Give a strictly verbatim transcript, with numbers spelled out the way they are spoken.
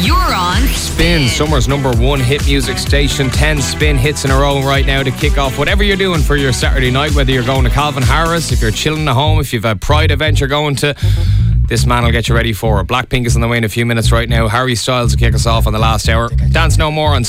You're on Spin, Summer's number one hit music station. ten Spin hits in a row right now to kick off whatever you're doing for your Saturday night, whether you're going to Calvin Harris, if you're chilling at home, if you've a Pride event you're going to. This man will get you ready for it. Blackpink is on the way in a few minutes right now. Harry Styles will kick us off on the last hour. Dance No More on